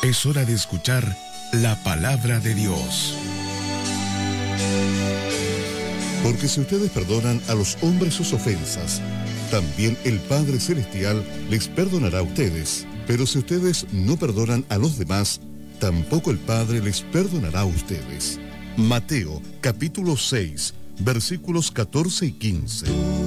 Es hora de escuchar la palabra de Dios. Porque si ustedes perdonan a los hombres sus ofensas, también el Padre Celestial les perdonará a ustedes. Pero si ustedes no perdonan a los demás, tampoco el Padre les perdonará a ustedes. Mateo, capítulo 6, versículos 14 y 15.